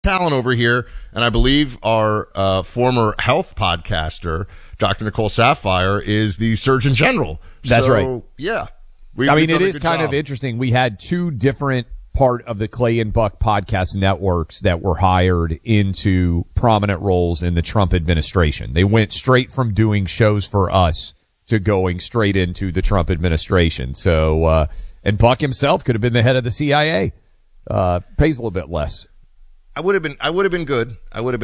Talent over here, and I believe our former health podcaster, Dr. Nicole Sapphire, is the Surgeon General. That's right. Yeah. It is kind of interesting. We had two different part of the Clay and Buck podcast networks that were hired into prominent roles in the Trump administration. They went straight from doing shows for us to going straight into the Trump administration. So, and Buck himself could have been the head of the CIA. Pays a little bit less. I would have been good. I would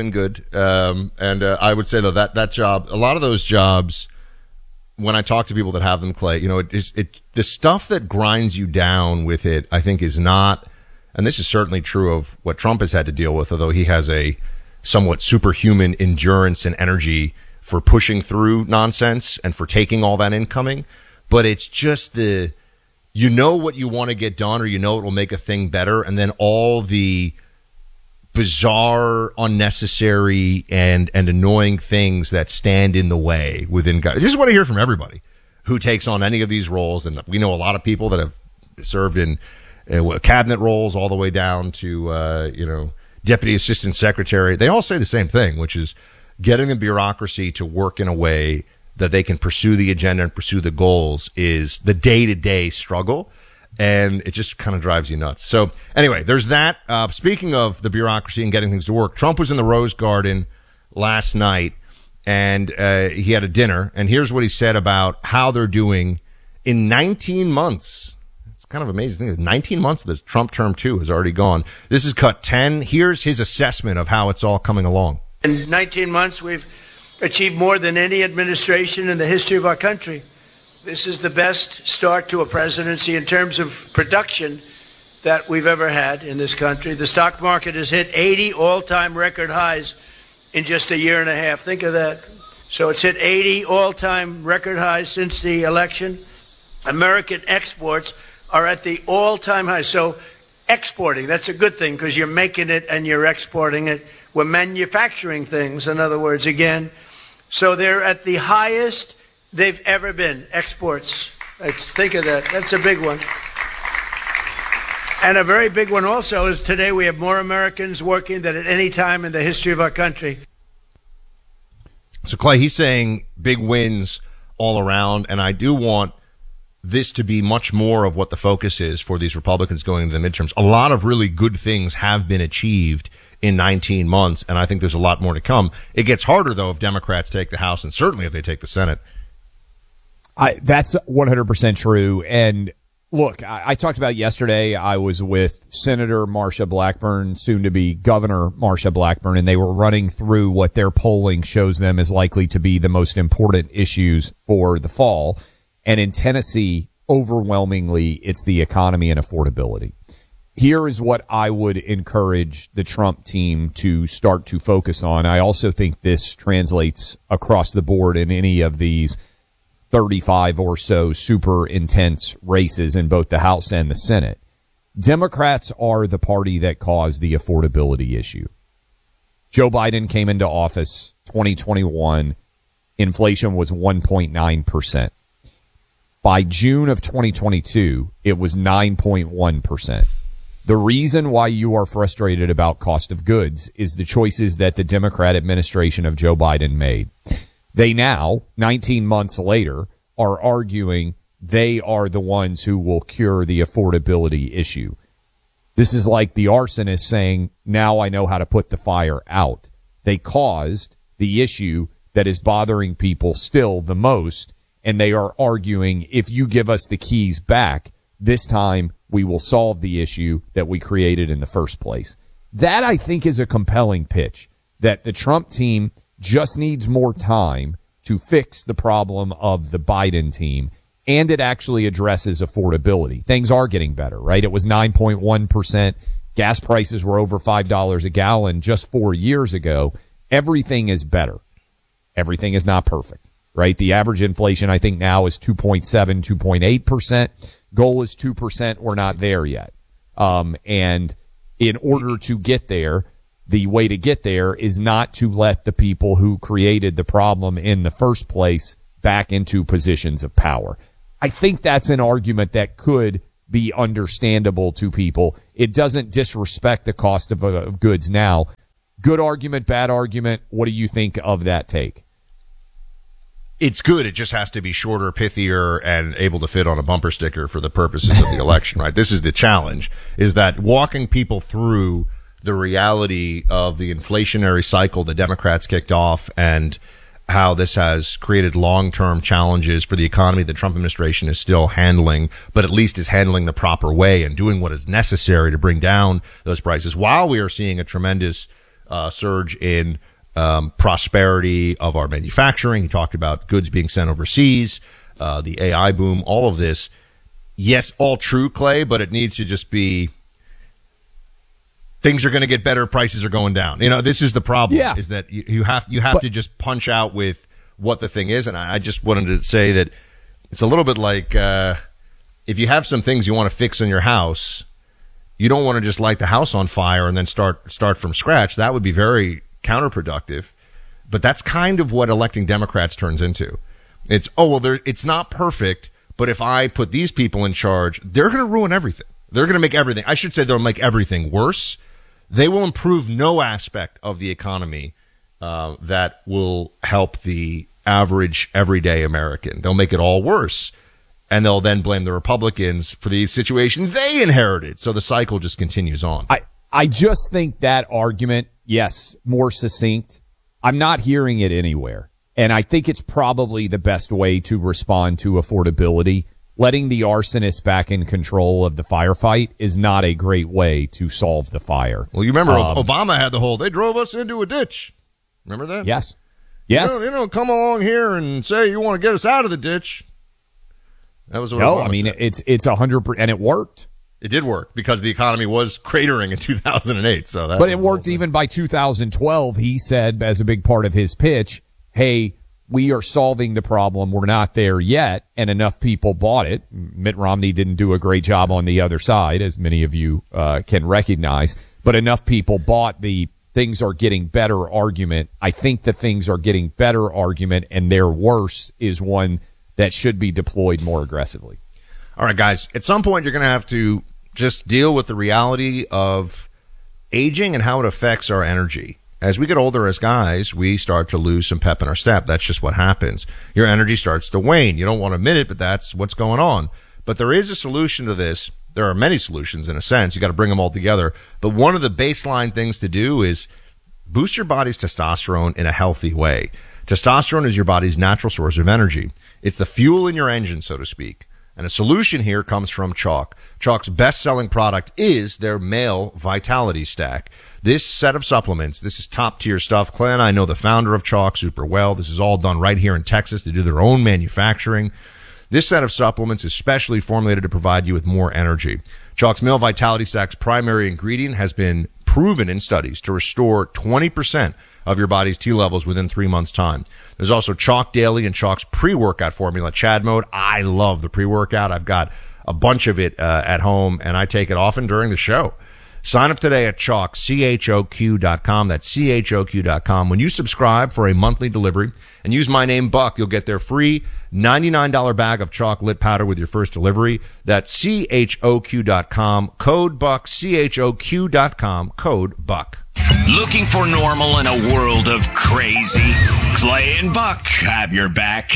say though that job, a lot of those jobs, when I talk to people that have them, Clay, the stuff that grinds you down with it, I think is not, and this is certainly true of what Trump has had to deal with, although he has a somewhat superhuman endurance and energy for pushing through nonsense and for taking all that incoming. But it's just what you want to get done, or it will make a thing better. And then all the bizarre, unnecessary, and annoying things that stand in the way within guys. This is what I hear from everybody who takes on any of these roles, and we know a lot of people that have served in cabinet roles all the way down to deputy assistant secretary. They all say the same thing, which is getting the bureaucracy to work in a way that they can pursue the agenda and pursue the goals is the day-to-day struggle. And it just kind of drives you nuts. So anyway, there's that. Speaking of the bureaucracy and getting things to work, Trump was in the Rose Garden last night, and he had a dinner. And here's what he said about how they're doing in 19 months. It's kind of amazing. 19 months of this Trump term 2 has already gone. This is cut 10. Here's his assessment of how it's all coming along. In 19 months, we've achieved more than any administration in the history of our country. This is the best start to a presidency in terms of production that we've ever had in this country. The stock market has hit 80 all-time record highs in just a year and a half. Think of that. So it's hit 80 all-time record highs since the election. American exports are at the all-time high. So exporting, that's a good thing because you're making it and you're exporting it. We're manufacturing things, in other words, again. So they're at the highest they've ever been, exports. Think of that. That's a big one. And a very big one also is today we have more Americans working than at any time in the history of our country. So, Clay, he's saying big wins all around, and I do want this to be much more of what the focus is for these Republicans going into the midterms. A lot of really good things have been achieved in 19 months, and I think there's a lot more to come. It gets harder, though, if Democrats take the House, and certainly if they take the Senate. That's 100% true. And look, I talked about yesterday, I was with Senator Marsha Blackburn, soon to be Governor Marsha Blackburn, and they were running through what their polling shows them is likely to be the most important issues for the fall. And in Tennessee, overwhelmingly, it's the economy and affordability. Here is what I would encourage the Trump team to start to focus on. I also think this translates across the board in any of these 35 or so super intense races in both the House and the Senate. Democrats are the party that caused the affordability issue. Joe Biden came into office 2021. Inflation was 1.9%. By June of 2022, it was 9.1%. The reason why you are frustrated about cost of goods is the choices that the Democrat administration of Joe Biden made. They now, 19 months later, are arguing they are the ones who will cure the affordability issue. This is like the arsonist saying, now I know how to put the fire out. They caused the issue that is bothering people still the most, and they are arguing, if you give us the keys back, this time we will solve the issue that we created in the first place. That, I think, is a compelling pitch, that the Trump team just needs more time to fix the problem of the Biden team, and it actually addresses affordability. Things are getting better, right? It was 9.1%. Gas prices were over $5 a gallon just 4 years ago. Everything is better. Everything is not perfect, right? The average inflation, I think, now is 2.7, 2.8%. Goal is 2%. We're not there yet. And in order to get there, the way to get there is not to let the people who created the problem in the first place back into positions of power. I think that's an argument that could be understandable to people. It doesn't disrespect the cost of goods now. Good argument, bad argument. What do you think of that take? It's good. It just has to be shorter, pithier, and able to fit on a bumper sticker for the purposes of the election, right? This is the challenge, is that walking people through the reality of the inflationary cycle the Democrats kicked off and how this has created long-term challenges for the economy the Trump administration is still handling, but at least is handling the proper way and doing what is necessary to bring down those prices while we are seeing a tremendous surge in prosperity of our manufacturing. He talked about goods being sent overseas, the AI boom, all of this. Yes, all true, Clay, but it needs to just be things are going to get better, prices are going down. You know, this is the problem, is that you have to just punch out with what the thing is. And I just wanted to say that it's a little bit like if you have some things you want to fix in your house, you don't want to just light the house on fire and then start from scratch. That would be very counterproductive. But that's kind of what electing Democrats turns into. It's, it's not perfect, but if I put these people in charge, they're going to ruin everything. They're going to make everything. I should say they'll make everything worse. They will improve no aspect of the economy that will help the average everyday American. They'll make it all worse. And they'll then blame the Republicans for the situation they inherited. So the cycle just continues on. I just think that argument, yes, more succinct. I'm not hearing it anywhere. And I think it's probably the best way to respond to affordability. Letting the arsonists back in control of the firefight is not a great way to solve the fire. Well, you remember Obama had the whole, they drove us into a ditch. Remember that? Yes. Come along here and say you want to get us out of the ditch. That was what Obama said. It's 100%, and it worked. It did work because the economy was cratering in 2008. But it worked even by 2012. He said, as a big part of his pitch, hey, we are solving the problem. We're not there yet. And enough people bought it. Mitt Romney didn't do a great job on the other side, as many of you can recognize. But enough people bought the things are getting better argument. I think the things are getting better argument, and they're worse is one that should be deployed more aggressively. All right, guys, at some point you're going to have to just deal with the reality of aging and how it affects our energy. As we get older as guys, we start to lose some pep in our step. That's just what happens. Your energy starts to wane. You don't want to admit it, but that's what's going on. But there is a solution to this. There are many solutions in a sense. You got to bring them all together. But one of the baseline things to do is boost your body's testosterone in a healthy way. Testosterone is your body's natural source of energy. It's the fuel in your engine, so to speak. And a solution here comes from Chalk. Chalk's best-selling product is their Male Vitality Stack. This set of supplements, this is top-tier stuff. Clay and I know the founder of Chalk super well. This is all done right here in Texas. They do their own manufacturing. This set of supplements is specially formulated to provide you with more energy. Chalk's Male Vitality Stack's primary ingredient has been proven in studies to restore 20% of your body's T levels within 3 months' time. There's also Chalk Daily and Chalk's pre-workout formula, Chad Mode. I love the pre-workout. I've got a bunch of it at home, and I take it often during the show. Sign up today at Chalk, CHOQ.com. That's CHOQ.com. When you subscribe for a monthly delivery and use my name, Buck, you'll get their free $99 bag of Chalk Lit Powder with your first delivery. That's CHOQ.com, code Buck, CHOQ.com, code Buck. Looking for normal in a world of crazy? Clay and Buck have your back.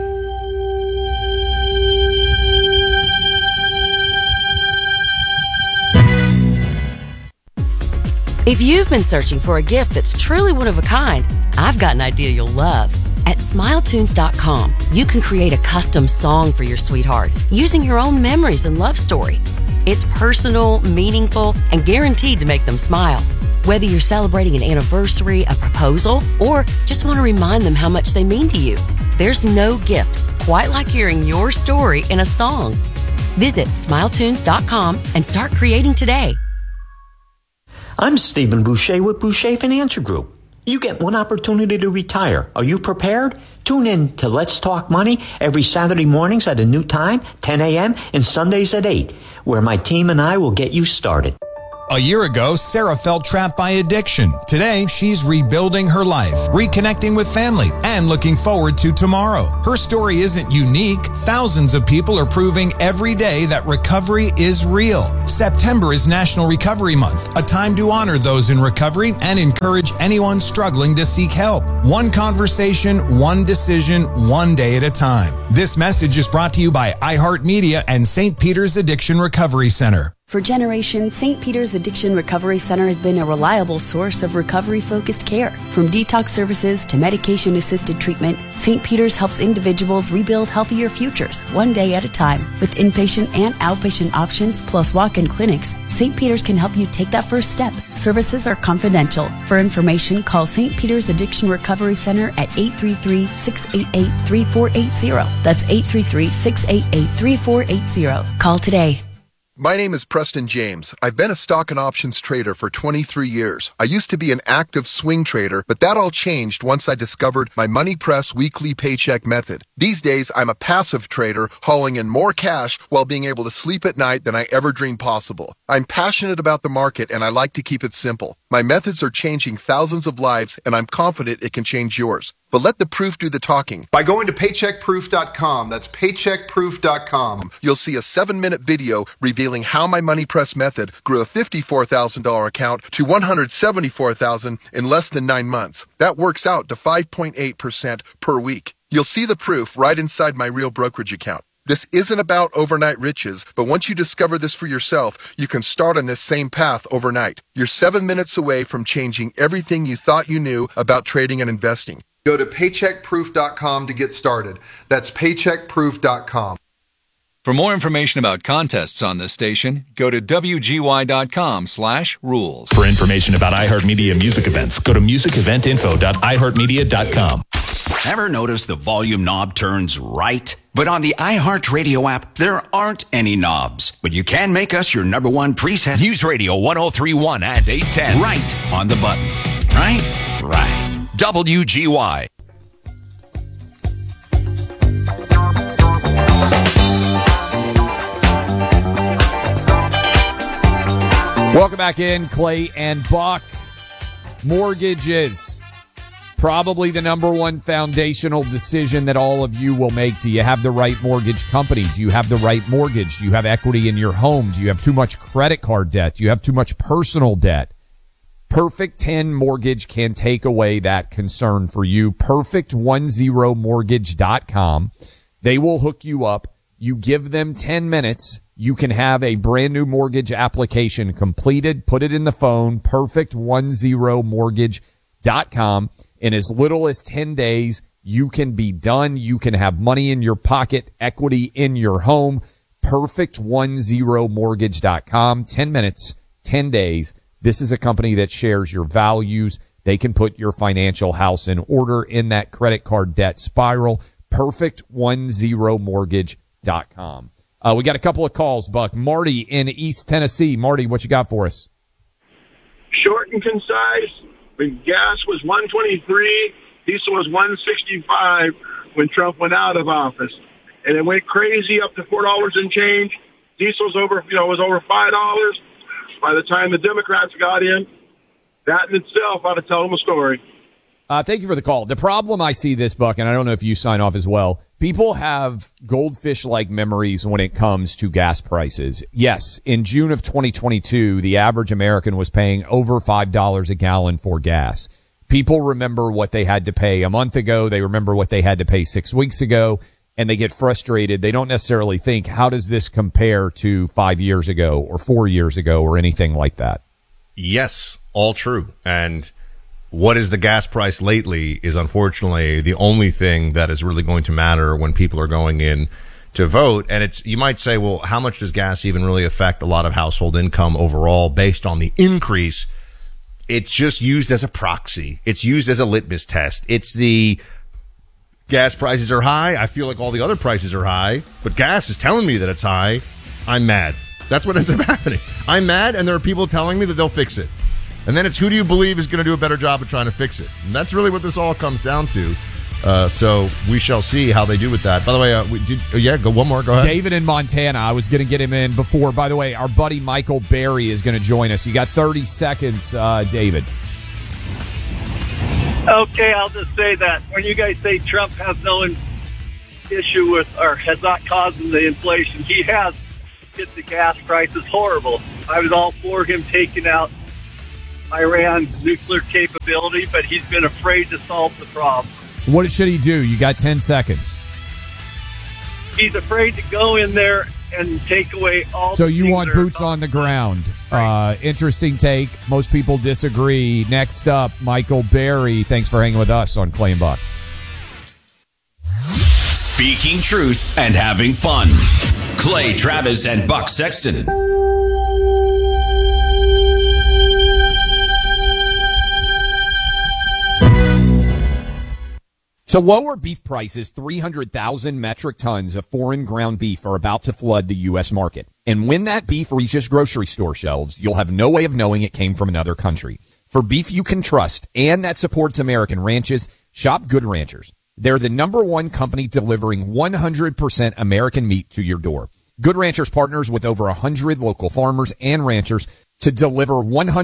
If you've been searching for a gift that's truly one of a kind, I've got an idea you'll love. At SmileTunes.com, you can create a custom song for your sweetheart using your own memories and love story. It's personal, meaningful, and guaranteed to make them smile. Whether you're celebrating an anniversary, a proposal, or just want to remind them how much they mean to you, there's no gift quite like hearing your story in a song. Visit SmileTunes.com and start creating today. I'm Stephen Boucher with Boucher Financial Group. You get one opportunity to retire. Are you prepared? Tune in to Let's Talk Money every Saturday mornings at a new time, 10 a.m., and Sundays at 8, where my team and I will get you started. A year ago, Sarah felt trapped by addiction. Today, she's rebuilding her life, reconnecting with family, and looking forward to tomorrow. Her story isn't unique. Thousands of people are proving every day that recovery is real. September is National Recovery Month, a time to honor those in recovery and encourage anyone struggling to seek help. One conversation, one decision, one day at a time. This message is brought to you by iHeartMedia and St. Peter's Addiction Recovery Center. For generations, St. Peter's Addiction Recovery Center has been a reliable source of recovery-focused care. From detox services to medication-assisted treatment, St. Peter's helps individuals rebuild healthier futures, one day at a time. With inpatient and outpatient options, plus walk-in clinics, St. Peter's can help you take that first step. Services are confidential. For information, call St. Peter's Addiction Recovery Center at 833-688-3480. That's 833-688-3480. Call today. My name is Preston James. I've been a stock and options trader for 23 years. I used to be an active swing trader, but that all changed once I discovered my Money Press weekly paycheck method. These days, I'm a passive trader hauling in more cash while being able to sleep at night than I ever dreamed possible. I'm passionate about the market and I like to keep it simple. My methods are changing thousands of lives and I'm confident it can change yours. But let the proof do the talking. By going to paycheckproof.com, that's paycheckproof.com, you'll see a 7-minute video revealing how my Money Press method grew a $54,000 account to $174,000 in less than 9 months. That works out to 5.8% per week. You'll see the proof right inside my real brokerage account. This isn't about overnight riches, but once you discover this for yourself, you can start on this same path overnight. You're 7 minutes away from changing everything you thought you knew about trading and investing. Go to paycheckproof.com to get started. That's paycheckproof.com. For more information about contests on this station, go to wgy.com/rules. For information about iHeartMedia music events, go to musiceventinfo.iheartmedia.com. Ever notice the volume knob turns right? But on the iHeartRadio app, there aren't any knobs. But you can make us your number one preset. News Radio 103.1 and 810. Right on the button. Right? Right. WGY. Welcome back in, Clay and Buck. Mortgages. Probably the number one foundational decision that all of you will make. Do you have the right mortgage company? Do you have the right mortgage? Do you have equity in your home? Do you have too much credit card debt? Do you have too much personal debt? Perfect 10 Mortgage can take away that concern for you. Perfect10mortgage.com. They will hook you up. You give them 10 minutes. You can have a brand new mortgage application completed. Put it in the phone. Perfect10mortgage.com. In as little as 10 days, you can be done. You can have money in your pocket, equity in your home. Perfect10mortgage.com. 10 minutes, 10 days. This is a company that shares your values. They can put your financial house in order in that credit card debt spiral. Perfect10mortgage.com. We got a couple of calls, Buck. Marty in East Tennessee. Marty, what you got for us? Short and concise. When gas was $1.23, diesel was $1.65 when Trump went out of office, and it went crazy up to $4 and change. Diesel's was over $5. By the time the Democrats got in, that in itself ought to tell them a story. Thank you for the call. The problem I see this, Buck, and I don't know if you sign off as well, people have goldfish-like memories when it comes to gas prices. Yes, in June of 2022, the average American was paying over $5 a gallon for gas. People remember what they had to pay a month ago. They remember what they had to pay 6 weeks ago, and they get frustrated. They don't necessarily think, how does this compare to 5 years ago or 4 years ago or anything like that? Yes, all true. And what is the gas price lately is unfortunately the only thing that is really going to matter when people are going in to vote. And it's, you might say, well, how much does gas even really affect a lot of household income overall based on the increase? It's just used as a proxy. It's used as a litmus test. It's the gas prices are high. I feel like all the other prices are high, but gas is telling me that it's high. I'm mad. That's what ends up happening. I'm mad, and there are people telling me that they'll fix it. And then it's, who do you believe is going to do a better job of trying to fix it? And that's really what this all comes down to. So we shall see how they do with that. By the way, go one more. Go ahead. David in Montana. I was going to get him in before. By the way, our buddy Michael Berry is going to join us. You got 30 seconds, David. Okay, I'll just say that when you guys say Trump has no issue with or has not caused the inflation, he has. Get the gas prices horrible. I was all for him taking out Iran's nuclear capability, but he's been afraid to solve the problem. What should he do? You got 10 seconds. He's afraid to go in there and take away all. So you want boots on the ground. Right. Interesting take. Most people disagree. Next up, Michael Berry. Thanks for hanging with us on Clay and Buck. Speaking truth and having fun. Clay Travis and Buck Sexton. So lower beef prices, 300,000 metric tons of foreign ground beef are about to flood the U.S. market. And when that beef reaches grocery store shelves, you'll have no way of knowing it came from another country. For beef you can trust and that supports American ranches, shop Good Ranchers. They're the #1 company delivering 100% American meat to your door. Good Ranchers partners with over 100 local farmers and ranchers to deliver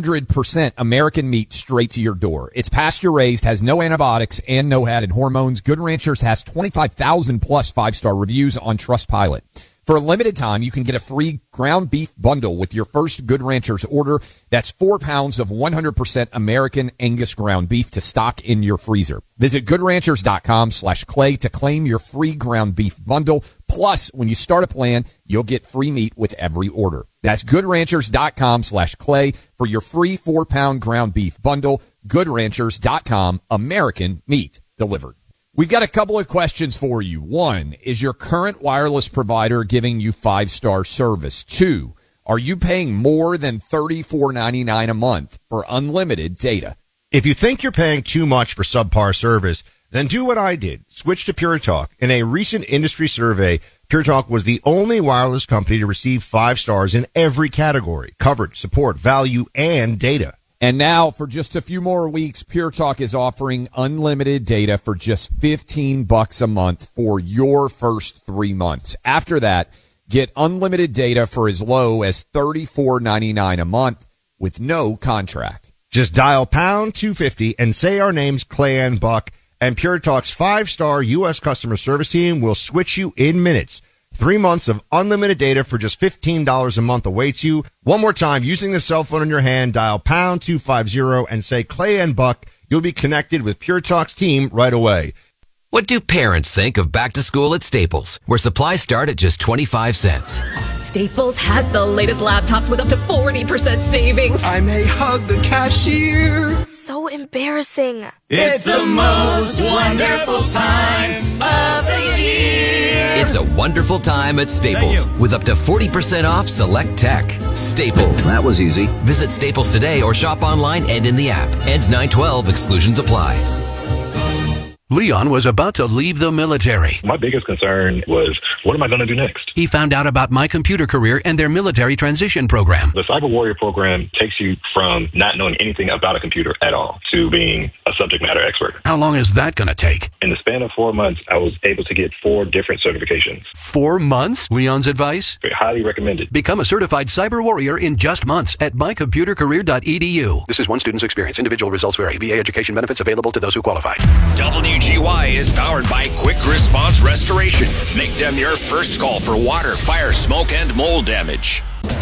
100% American meat straight to your door. It's pasture-raised, has no antibiotics and no added hormones. Good Ranchers has 25,000 plus 5-star reviews on Trustpilot. For a limited time, you can get a free ground beef bundle with your first Good Ranchers order. That's 4 pounds of 100% American Angus ground beef to stock in your freezer. Visit goodranchers.com/clay to claim your free ground beef bundle. Plus, when you start a plan, you'll get free meat with every order. That's goodranchers.com/clay for your free 4-pound ground beef bundle. Goodranchers.com, American meat delivered. We've got a couple of questions for you. 1, is your current wireless provider giving you 5-star service? 2, are you paying more than $34.99 a month for unlimited data? If you think you're paying too much for subpar service, then do what I did. Switch to Pure Talk. In a recent industry survey, Pure Talk was the only wireless company to receive 5 stars in every category: coverage, support, value, and data. And now, for just a few more weeks, Pure Talk is offering unlimited data for just $15 a month for your first 3 months. After that, get unlimited data for as low as $34.99 a month with no contract. Just dial pound 250 and say our names, Clay and Buck, and Pure Talk's 5-star U.S. customer service team will switch you in minutes. 3 months of unlimited data for just $15 a month awaits you. One more time, using the cell phone in your hand, dial pound 250 and say Clay and Buck. You'll be connected with Pure Talk's team right away. What do parents think of back to school at Staples, where supplies start at just 25 cents? Staples has the latest laptops with up to 40% savings. I may hug the cashier. So embarrassing. It's the most wonderful time of the year. It's a wonderful time at Staples with up to 40% off select tech. Staples. That was easy. Visit Staples today or shop online and in the app. Ends 9/12. Exclusions apply. Leon was about to leave the military. My biggest concern was, what am I going to do next? He found out about My Computer Career and their military transition program. The Cyber Warrior program takes you from not knowing anything about a computer at all to being a subject matter expert. How long is that going to take? In the span of 4 months, I was able to get 4 different certifications. 4 months? Leon's advice? Highly recommended. Become a certified cyber warrior in just months at mycomputercareer.edu. This is one student's experience. Individual results vary. VA education benefits available to those who qualify. WGY is powered by Quick Response Restoration. Make them your first call for water, fire, smoke, and mold damage.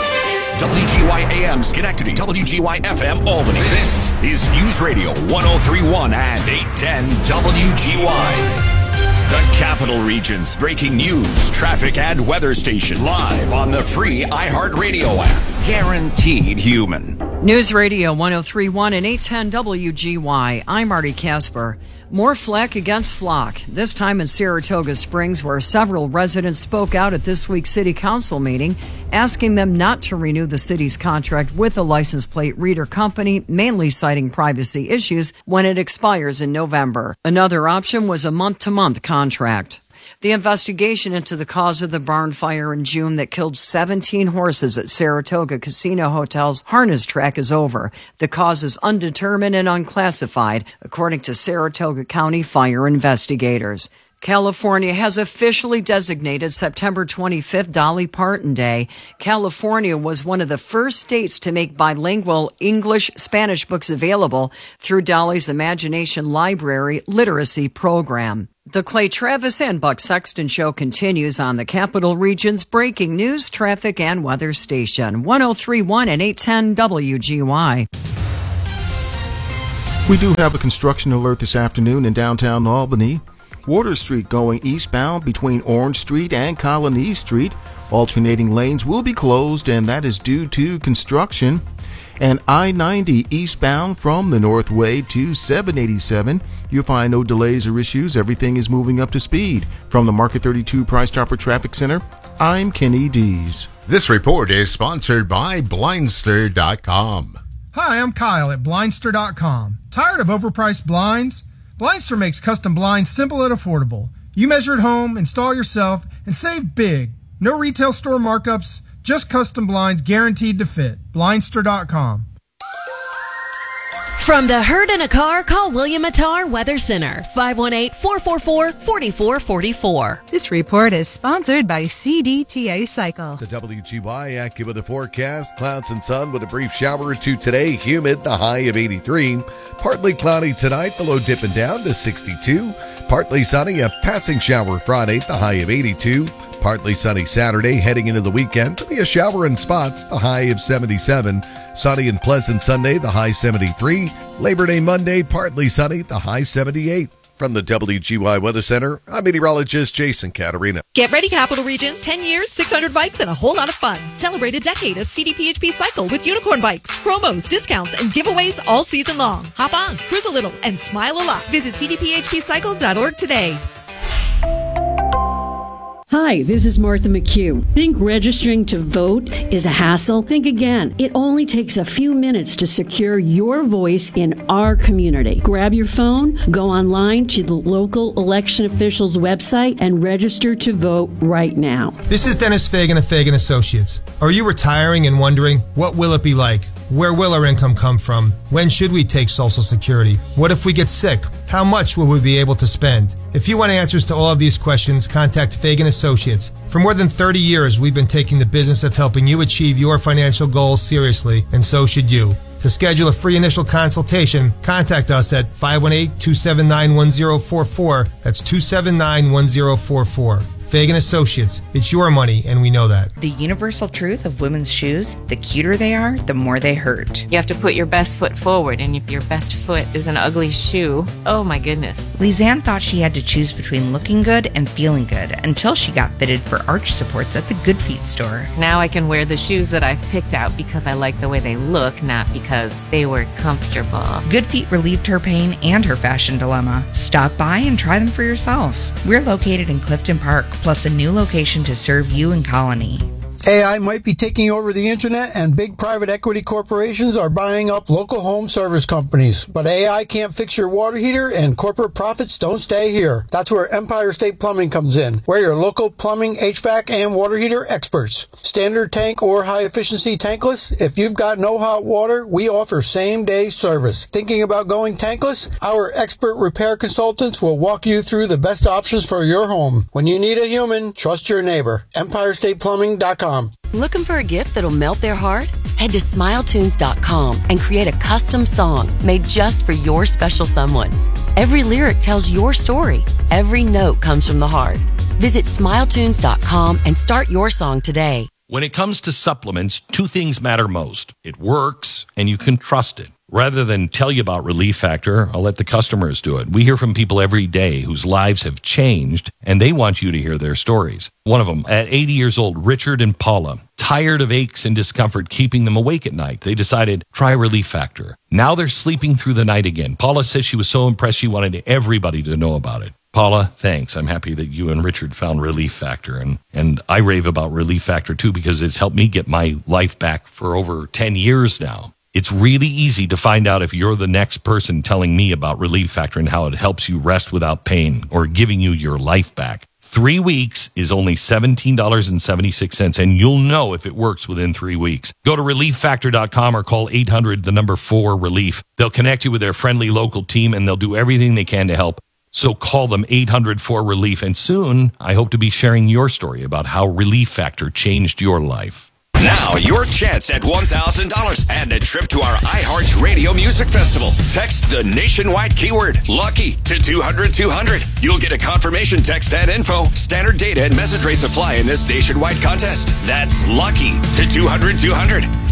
WGY AM Schenectady, WGY FM Albany. This is News Radio 1031 and 810 WGY. The Capital Region's breaking news, traffic, and weather station live on the free iHeartRadio app. Guaranteed human. News Radio 1031 and 810 WGY. I'm Marty Casper. More flack against Flock, this time in Saratoga Springs, where several residents spoke out at this week's city council meeting, asking them not to renew the city's contract with the license plate reader company, mainly citing privacy issues when it expires in November. Another option was a month-to-month contract. The investigation into the cause of the barn fire in June that killed 17 horses at Saratoga Casino Hotel's harness track is over. The cause is undetermined and unclassified, according to Saratoga County fire investigators. California has officially designated September 25th Dolly Parton Day. California was one of the first states to make bilingual English-Spanish books available through Dolly's Imagination Library literacy program. The Clay Travis and Buck Sexton Show continues on the Capital Region's breaking news, traffic, and weather station, 103.1 and 810 WGY. We do have a construction alert this afternoon in downtown Albany. Water Street going eastbound between Orange Street and Colony Street. Alternating lanes will be closed, and that is due to construction. And I-90 eastbound from the Northway to 787. You'll find no delays or issues. Everything is moving up to speed. From the Market 32 Price Chopper Traffic Center, I'm Kenny Dees. This report is sponsored by Blindster.com. Hi, I'm Kyle at Blindster.com. Tired of overpriced blinds? Blindster makes custom blinds simple and affordable. You measure at home, install yourself, and save big. No retail store markups, just custom blinds guaranteed to fit. Blindster.com. From the herd in a car, call William Attar Weather Center, 518-444-4444. This report is sponsored by CDTA Cycle. The WGY AccuWeather forecast, clouds and sun with a brief shower or two today, humid, the high of 83. Partly cloudy tonight, the low dipping down to 62. Partly sunny, a passing shower Friday, the high of 82. Partly sunny Saturday, heading into the weekend. There'll be a shower in spots, the high of 77. Sunny and pleasant Sunday, the high 73. Labor Day Monday, partly sunny, the high 78. From the WGY Weather Center, I'm meteorologist Jason Caterina. Get ready, Capital Region. 10 years, 600 bikes, and a whole lot of fun. Celebrate a decade of CDPHP Cycle with unicorn bikes, promos, discounts, and giveaways all season long. Hop on, cruise a little, and smile a lot. Visit cdphpcycle.org today. Hi, this is Martha McHugh. Think registering to vote is a hassle? Think again. It only takes a few minutes to secure your voice in our community. Grab your phone, go online to the local election official's website, and register to vote right now. This is Dennis Fagan of Fagan Associates. Are you retiring and wondering, what will it be like? Where will our income come from? When should we take Social Security? What if we get sick? How much will we be able to spend? If you want answers to all of these questions, contact Fagan Associates. For more than 30 years, we've been taking the business of helping you achieve your financial goals seriously, and so should you. To schedule a free initial consultation, contact us at 518-279-1044. That's 279-1044. Fagan Associates. It's your money, and we know that. The universal truth of women's shoes, the cuter they are, the more they hurt. You have to put your best foot forward, and if your best foot is an ugly shoe, oh my goodness. Lizanne thought she had to choose between looking good and feeling good until she got fitted for arch supports at the Good Feet store. Now I can wear the shoes that I've picked out because I like the way they look, not because they were comfortable. Good Feet relieved her pain and her fashion dilemma. Stop by and try them for yourself. We're located in Clifton Park, plus a new location to serve you in Colony. AI might be taking over the internet, and big private equity corporations are buying up local home service companies. But AI can't fix your water heater, and corporate profits don't stay here. That's where Empire State Plumbing comes in. We're your local plumbing, HVAC, and water heater experts. Standard tank or high-efficiency tankless? If you've got no hot water, we offer same-day service. Thinking about going tankless? Our expert repair consultants will walk you through the best options for your home. When you need a human, trust your neighbor. EmpireStatePlumbing.com. Looking for a gift that'll melt their heart? Head to SmileTunes.com and create a custom song made just for your special someone. Every lyric tells your story. Every note comes from the heart. Visit SmileTunes.com and start your song today. When it comes to supplements, two things matter most. It works, and you can trust it. Rather than tell you about Relief Factor, I'll let the customers do it. We hear from people every day whose lives have changed, and they want you to hear their stories. One of them, at 80 years old, Richard and Paula, tired of aches and discomfort keeping them awake at night. They decided, try Relief Factor. Now they're sleeping through the night again. Paula says she was so impressed she wanted everybody to know about it. Paula, thanks. I'm happy that you and Richard found Relief Factor. And I rave about Relief Factor, too, because it's helped me get my life back for over 10 years now. It's really easy to find out if you're the next person telling me about Relief Factor and how it helps you rest without pain or giving you your life back. 3 weeks is only $17.76, and you'll know if it works within 3 weeks. Go to ReliefFactor.com or call 800-4-RELIEF. They'll connect you with their friendly local team, and they'll do everything they can to help. So call them 800-4-RELIEF, and soon I hope to be sharing your story about how Relief Factor changed your life. Now, your chance at $1,000 and a trip to our iHeart Radio Music Festival. Text the nationwide keyword LUCKY to 200-200. You'll get a confirmation text and info. Standard data and message rates apply in this nationwide contest. That's LUCKY to 200-200.